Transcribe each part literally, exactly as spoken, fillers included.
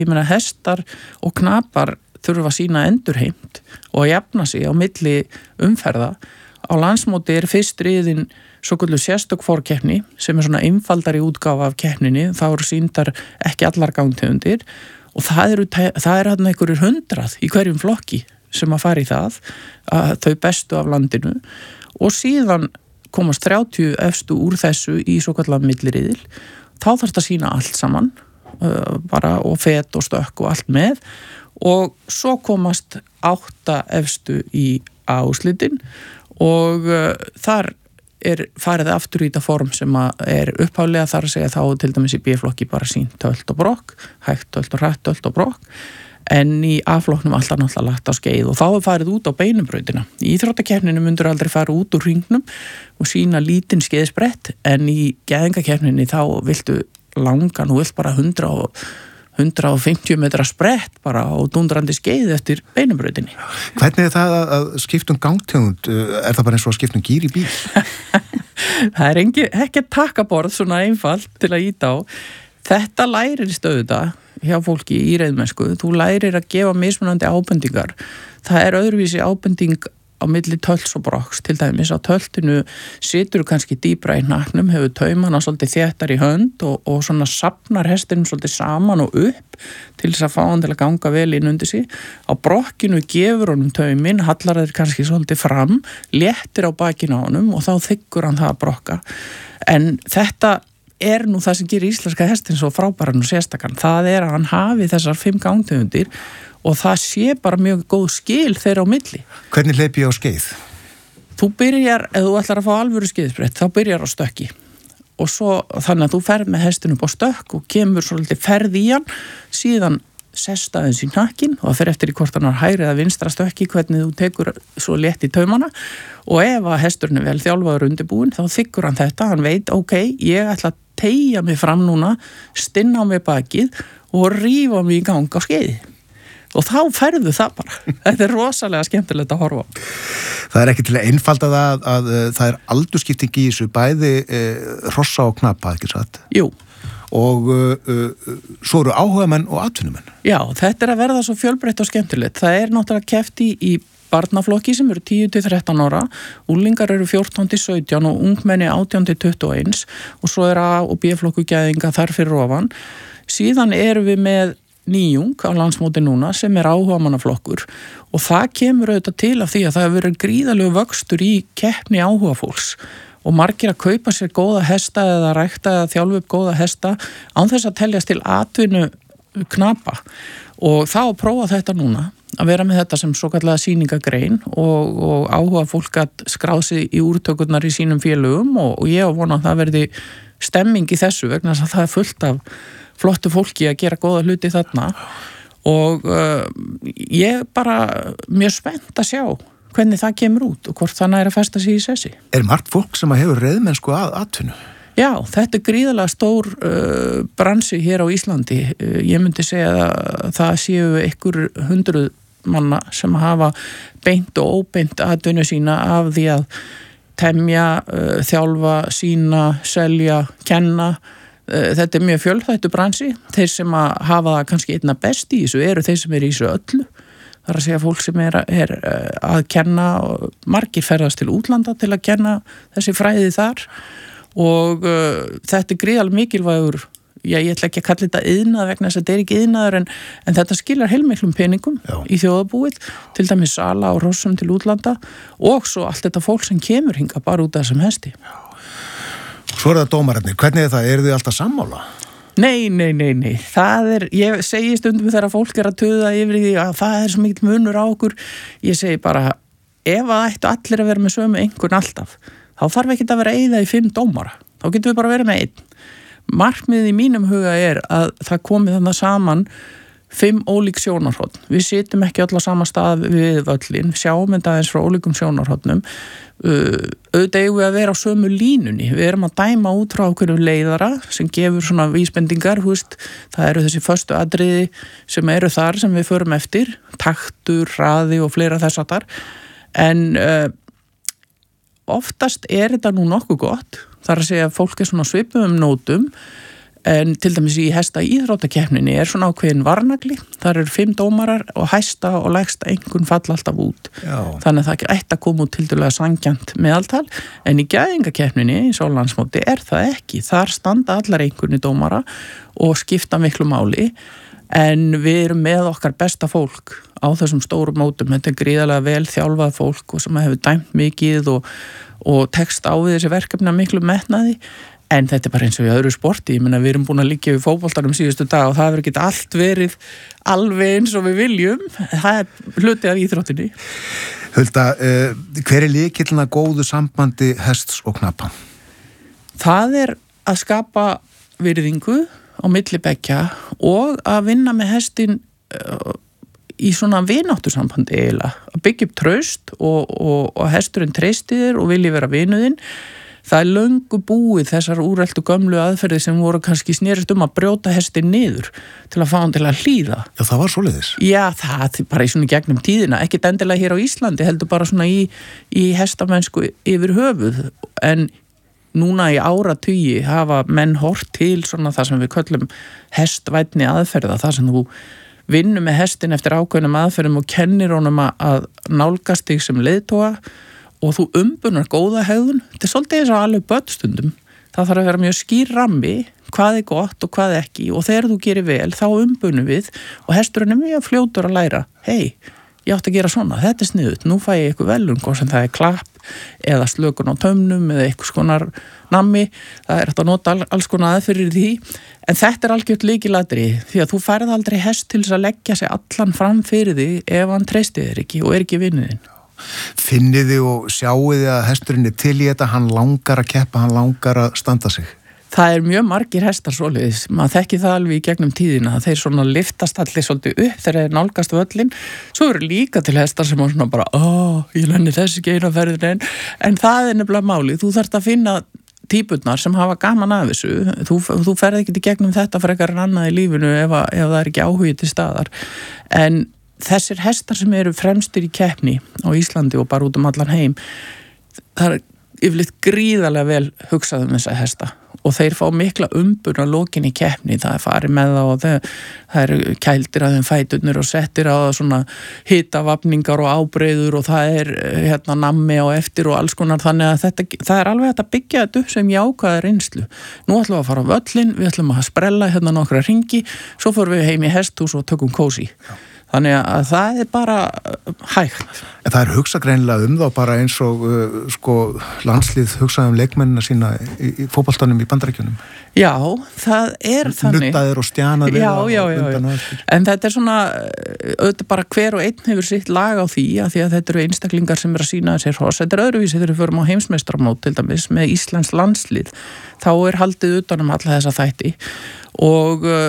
Ég meina hestar og knapar þurfa að sína endurheimt og að jafna sig á milli umferða. Á landsmóti er fyrst riðin svokölluð sérstök forkeppni sem er svona einfaldari útgáfa af keppninni. Þá eru sýndar ekki allar gangtegundir og það eru, það er þarna einhverjir hundrað í hverjum flokki sem að fara í það, að þau bestu af landinu og síðan komast þrjátíu efstu úr þessu í svokallað milliriðil. Þá þarf það að sína allt saman, bara og fet og stökk og allt með og svo komast átta efstu í úrslitin og uh, þar er farið aftur í þetta form sem er upphaflega þar að segja þá til dæmis í B-flokki bara sínt tölt og brokk, hægt tölt og hrætt tölt og brokk, en í A-flokknum alltaf náttúrulega lagt á skeið og þá er farið út á beinubrautina. Í íþróttakeppninu myndur aldrei fara út úr hringnum og sína lítinn skeiðsbrett, en í geðingakeppninni þá viltu langan og vilt bara hundrað og hundrað og fimmtíu metra sprett bara á dundrandi skeið eftir beinubrautinni. Hvernig er það að skiptum gangtegund? Er það bara eins og að skiptum gír í bíl? Það er engi, ekki takkaborð svona einfalt til að íta á. Þetta lærir stöðuða hjá fólki í reiðmennsku. Þú lærir að gefa mismunandi ábendingar. Það er öðruvísi ábending á milli tölts og brokks, til dæmis á töltinu situr kannski dýpra í hnaknum, hefur taumana svolítið þéttar í hönd og, og svona safnar hestinum svolítið saman og upp til þess að fá hann til að ganga vel inn undir sig. Á brokkinu gefur honum taumin, hallar þeir kannski svolítið fram, léttir á bakinu á honum og þá þykkur hann það að brokka. En þetta er nú það sem gerir íslenska hestin svo frábæran og sérstakann. Það er að hann hafi þessar fimm gangtegundir og það sé bara mjög góð skil þeirra á milli. Hvernig hleypi ég á skeið? Þú byrjar, ef þú ætlar að fá alvöru skeiðsbrett, þá byrjar á stökki. Og svo þannig að þú ferð með hestinu upp á stökk og kemur svolítið ferð í hann, síðan sest aðeins í hnakkin og það fer eftir í hvort hann er hægri eða vinstra stökki, hvernig þú tekur svo létt í taumana og ef að hesturinn er vel þjálfaður undirbúinn, þá þykkur hann þetta, hann veit, ok, ég ætla að teygja mig fram núna, stinna á mig bakið og rífa mig í gang á skeiði. Og þá ferðu það bara. Þetta er rosalega skemmtilegt að horfa á. Það er ekki til að einfalda það að, að, að það er aldurskipting í þessu bæði e, hrossa og knappa, ekki satt? Jú. Og uh, svo eru áhugamenn og atvinnumenn. Já, þetta er að verða svo fjölbreytt og skemmtilegt. Það er náttúrulega keppt í, í barnaflokki sem eru tíu til þrettán ára, úlingar eru fjórtán til sautján og ungmenni átján til tuttugu og eins og svo er A- og B-flokku gæðinga þar fyrir ofan. Síðan erum við með nýjung á landsmóti núna sem er áhugamannaflokkur og það kemur auðvitað til af því að það hefur verið gríðalegu vöxtur í keppni áhuga fólks og margir að kaupa sér góða hesta eða rækta eða þjálfa upp góða hesta án þess að teljast til atvinnu knapa og þá að prófa þetta núna að vera með þetta sem svo kallega sýningagrein og, og áhuga fólk að skráð sig í úrtökurnar í sínum félögum og, og ég á vona að það verði stemming í þessu vegna þess að það er fullt af flottu fólki að gera góða hluti þarna og uh, ég bara mjög spennt að sjá hvernig það kemur út og hvort það næri að festa sig í sessi. Er margt fólk sem að hefur reiðmennsku að atvinnu? Já, þetta er gríðalega stór uh, bransi hér á Íslandi. Uh, ég myndi segja að það séu einhver hundruð manna sem hafa beint og óbeint atvinnu sína af því að temja, uh, þjálfa, sína, selja, kenna. Þetta er mjög fjölþættu bransi. Þeir sem að hafa það kannski einna best í þessu eru þeir sem eru í þessu öllu. Það er að segja fólk sem er, er að kenna og margir ferðast til útlanda til að kenna þessi fræði þar og uh, þetta er gríðalega mikilvægur, já ég ætla ekki að kalla þetta iðnað vegna þess að þetta er ekki iðnaður en, en þetta skilar heilmiklum peningum Já. Í þjóðarbúið, til dæmis sala og hrossum til útlanda og svo allt þetta fólk sem kemur hinga bara út af þessum hesti. Já. Svo er það dómararnir, hvernig er það? Eru þið alltaf sammála? Nei, nei, nei, nei, það er, ég segi stundum þegar fólk er að tuða yfir því að það er svo mikil munur á okkur, ég segi bara, ef það ættu allir að vera með sömu einhvern alltaf, þá þarf ekki að vera eyða í fimm dómara, þá getum við bara verið með einn. Markmiðið í mínum huga er að það komi þannig saman fimm ólík sjónarhorn. Við sitjum ekki öll á sama stað við völlin, sjáum þetta aðeins frá ólíkum sjónarhornum. Uh, auðvitað eigum við að vera á sömu línunni. Við erum að dæma út frá okkur leiðara sem gefur svona vísbendingar, húst, það eru þessi föstu atriði sem eru þar sem við förum eftir, taktur, hraði og fleira þess að þar. En uh, oftast er þetta nú nokkuð gott, þar að segja að fólk er svona svipum um nótum, En til dæmis í hesta íþróttakeppninni er svona ákveðin varnagli, þar eru fimm dómarar og hæsta og lægsta einhvern falla alltaf út. Já. Þannig að það ekki ætti að koma út tildulega sangjant meðaltal, en í gæðingakeppninni, í Landsmóti, er það ekki. Þar standa allar einhverni dómara og skipta miklu máli, en við erum með okkar besta fólk á þessum stóru mótum. Þetta er gríðarlega vel þjálfað fólk og sem hefur dæmt mikið og, og tekst á við þessi verkefna miklu metnaði. En þetta er bara eins og í öðru sporti, ég meina við erum búin að liggja við fótboltanum síðustu dag og það hefur ekki allt verið alveg eins og við viljum, það er hluti af íþróttinni. Hulda, uh, hver er lykillinn að góðu sambandi hests og knappa? Það er að skapa virðingu á milli beggja og að vinna með hestin uh, í svona vináttusambandi eiginlega, að byggja upp traust og, og, og hesturinn treystir þér og vilji vera vinuðinn. Það er löngu búið þessar úreltu gömlu aðferði sem voru kannski snerist um að brjóta hestin niður til að fá hann til að hlýða. Já, það var svoleiðis. Já, það er bara í svona gegnum tíðina, ekkert endilega hér á Íslandi, heldur bara svona í, í hestamennsku yfir höfuð. En núna í áratugi hafa menn hort til svona það sem við köllum hestvænni aðferða, það sem þú vinnur með hestin eftir ákveðnum aðferðum og kennir honum að nálgast þig sem leiðtoga og þú umbunar góða hegðun. Þetta er svolítið eins og alveg börnstundum. Það þarf að vera mjög skýr rammi, hvað er gott og hvað ekki, og þegar þú gerir vel, þá umbunum við og hesturinn er mjög fljótur að læra. Hei, ég átti að gera svona, þetta er sniðut, nú fæ ég eitthvað velun, hvort sem það er klapp eða slökun á tömnum eða eitthvað skonar nammi, það er að nota alls konar aðferðir því, en þetta er algjört lykilatriði, því að þú færð aldrei hest til þess að leggja sig allan fram fyrir því ef hann treystir þér ekki og er ekki vinnuðinn. Finniði og sjáiði að hesturinn er til í þetta, hann langar að keppa, hann langar að standa sig? Það er mjög margir hestar svoleiðis, maður þekki það alveg í gegnum tíðina, þeir svona liftast allir svolítið upp þegar þeir nálgast völlin, svo eru líka til hestar sem er svona bara, ó, ég lenni þessi ekki eina ferðin en, en það er nefnilega málið, þú þarft að finna típurnar sem hafa gaman af þessu, þú, þú ferð ekki í gegnum þetta frekar en annað í lífinu ef, að, ef það er ekki áhugi til staðar, en þessir hestar sem eru fremstir í keppni á Íslandi og bara út um allan heim, það er yfirleitt gríðarlega vel hugsað um þessa hesta og þeir fá mikla umbun á lokin í keppni, það er farið með það og þeir, það eru kældir að þeim fæturnir og settir á það svona hitavafningar og ábreiður og það er hérna nammi á eftir og alls konar, þannig að þetta, það er alveg hægt að byggja þetta upp sem jákvæða reynslu. Nú ætlum við að fara á völlin, við ætlum að sprella hérna nokkra hringi, svo fórum við heim í hesthús og tökum kósí. Þannig að það er bara hægt. En það er hugsað greinilega um þá bara eins og uh, sko, landslið hugsaði um leikmennina sína í, í fótboltanum í Bandaríkjunum. Já, það er þannig. Nuttaðir og stjanaðir. Já, já, já, já. En þetta er svona, auðvitað bara hver og einn hefur sitt lag á því að því að þetta eru einstaklingar sem er að sína þessir hross. Þetta er öðruvísi þegar við förum á heimsmeistaramót til dæmis með Íslands landslið. Þá er haldið utan um alla þessa þætti og uh,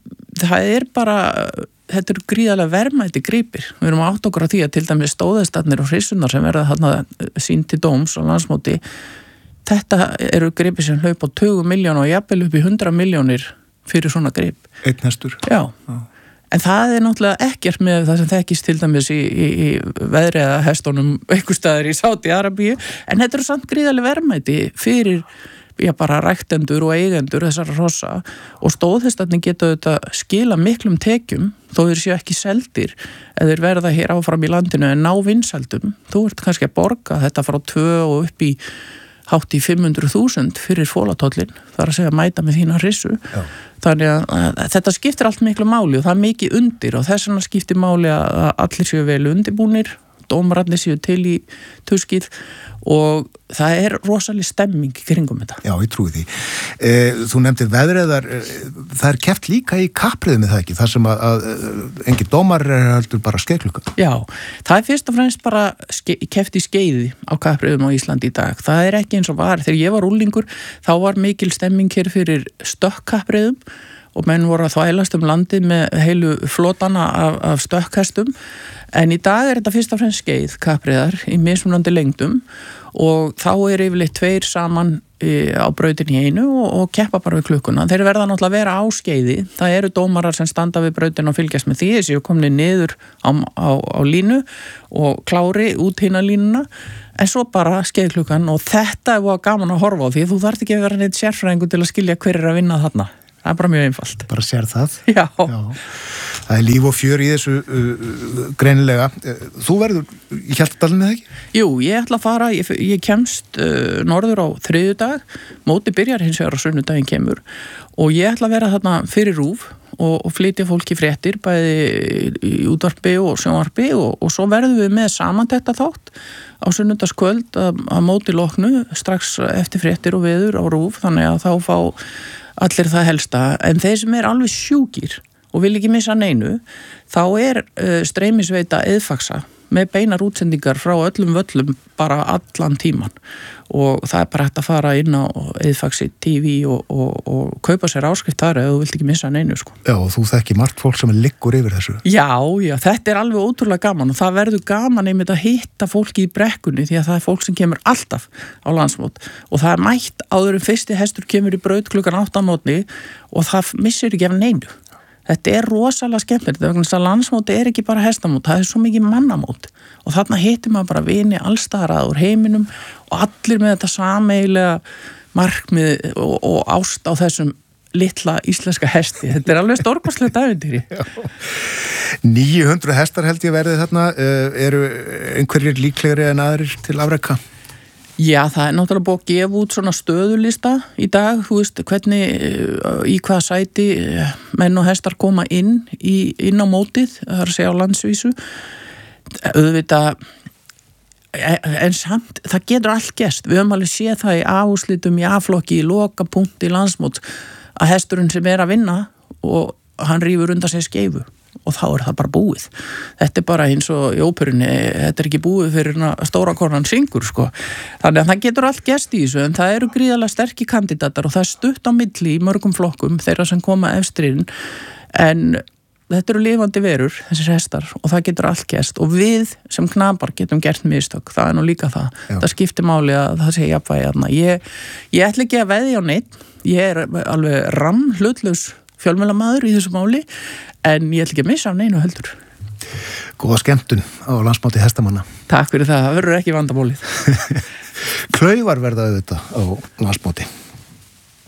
það er bara... Þetta eru gríðarlega verðmæti gripir. Við erum átt okkur á því að til dæmis stóðhestarnir og hrissunar sem verða þarna sýnd til dóms á Landsmóti, þetta eru gripir sem hlaupa á tuttugu milljónir og jafnvel upp í hundrað milljónir fyrir svona grip. Einn hestur. Já. Já. En það er náttúrulega ekkert með það sem þekkist til dæmis í, í, í veðriða hestunum einhver staðar í Sádi-Arabíu, en þetta eru samt gríðarlega verðmæti fyrir já, bara ræktendur og eigendur þessara hrossa og stóðhestarnir geta auðvitað skila miklum tekjum þó þeir séu ekki seldir eða þeir verða hér áfram í landinu en ná vinsældum. Þú ert kannski að borga þetta frá tvö og upp í hátt í fimm hundruð þúsund fyrir fólatóllin, það er að segja mæta með þína hrissu. Já. Þannig að, að þetta skiptir allt miklu máli og það er mikið undir og þess vegna skiptir máli að allir séu vel undirbúnir, dómararnir séu til í tuskið og það er rosalega stemming í kringum þetta. Já, ég trúi því. E, þú nefndir veðriðar, það er keppt líka í kappriði með það ekki, þar sem að, að engin dómar er heldur bara skeiðklukka. Já, það er fyrst og fremst bara ske, keppt í skeiði á kappriðum á Íslandi í dag. Það er ekki eins og var. Þegar ég var úlingur, þá var mikil stemming hér fyrir stökkappriðum og menn voru að þvælast um landið með heilu flotana af, af stökkhestum. En í dag er þetta fyrst og fremst skeið kappriðar í mismunandi lengdum og þá er yfirleitt tveir saman e, á brautinni í einu og, og keppa bara við klukkuna. Þeir verða náttúrulega að vera á skeiði. Það eru dómarar sem standa við brautin og fylgjast með því þessi og komni niður á, á, á línu og klári út hina línuna. En svo bara skeiðklukkan og þetta er gaman að horfa á því þú þarft ekki að vera neitt sérfræðingur til að skilja hver er að vinna þarna. það er bara mjög einfalt. Bara sér það. Já. Já. Það er líf og fjör í þessu uh, greinilega. Þú verður í Hjaltadalinn eða ekki? Jú, ég ætla að fara, ég, ég kemst uh, norður á þriðjudag, móti byrjar hins vegar á sunnudaginn kemur og ég ætla að vera þarna fyrir RÚV og, og flytja fólki fréttir bæði í útvarpi og sjónvarpi og, og svo verðum við með samantekt þátt á sunnudagskvöld að, að móti loknu strax eftir fréttir og veður á RÚV þannig að þá fá allir það helsta en þeir sem er alveg sjúkir og vil ekki missa neinu, þá er uh, streymisveita Eðfaxa með beinar útsendingar frá öllum völlum bara allan tíman og það er bara hægt að fara inn á Eðfaxi T V og, og, og kaupa sér áskrift þar ef þú vilt ekki missa neinu sko. Já, og þú þekki margt fólk sem liggur yfir þessu. Já, já, þetta er alveg ótrúlega gaman og það verður gaman einmitt að hitta fólki í brekkunni því að það er fólk sem kemur alltaf á landsmót og það er mætt áður en fyrsti hestur kemur í braut klukkan átta á mótni og það missir ekki af neinu. Þetta er rosalega skemmtilegt, vegna þess að landsmóti er ekki bara hestamót, það er svo mikið mannamót og þarna hittir maður bara vini allstaðar að úr heiminum og allir með þetta sameiginlega markmið og, og ást á þessum litla íslenska hesti. Þetta er alveg stórkostlegt ævintýri. níu hundruð hestar held ég verið þarna, eru einhverjir líklegri en aðrir til afreka? Já, það er náttúrulega búið að gefa út svona stöðulista í dag, þú veist, hvernig, í hvaða sæti menn og hestar koma inn, í, inn á mótið, það er að segja á landsvísu. Auðvitað, en samt, það getur allt gerst. Við höfum alveg séð það í A-úrslitum, í A-flokki, í lokapunkti, í landsmót, að hesturinn sem er að vinna og hann rífur undan sig skeifu. Og þá er það bara búið. Þetta er bara eins og í óperunni, þetta er ekki búið fyrir stóra konan syngur, sko. Þannig að það getur allt gerst í þessu, en það eru gríðarlega sterkir kandidatar og það er stutt á milli í mörgum flokkum, þeirra sem koma efstirinn, en þetta eru lifandi verur, þessir hestar, og það getur allt gerst og við sem knapar getum gert mistök, það er nú líka það. Já. Það skiptir máli að það sé jafnvægi þarna. Ég, ég ætla ekki að veðja á neitt, ég er alveg ramm hlutlaus fjölmiðlamaður í þessu máli, en ég ætla ekki að missa af neinu heldur. Góða skemmtun á landsmóti hestamanna. Takk fyrir það, það verður ekki vandamálið. Klaufar verða auðvitað á landsmóti.